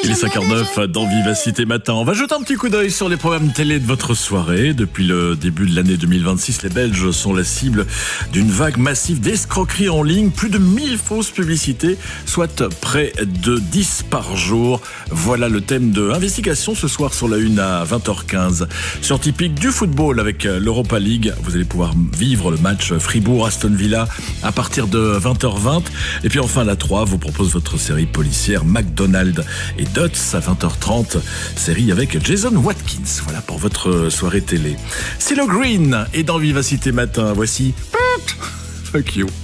Il est 5h09 dans Vivacité Matin. On va jeter un petit coup d'œil sur les programmes télé de votre soirée. Depuis le début de l'année 2026, les Belges sont la cible d'une vague massive d'escroqueries en ligne. Plus de 1000 fausses publicités, soit près de 10 par jour. Voilà le thème de investigation ce soir sur la une à 20h15. Sur Typique du football avec l'Europa League, vous allez pouvoir vivre le match Fribourg-Aston Villa à partir de 20h20. Et puis enfin, la 3 vous propose votre série policière McDonald et Dots à 20h30, série avec Jason Watkins. Voilà pour votre soirée télé. CeeLo Green est dans Vivacité Matin. Voici Fuck You.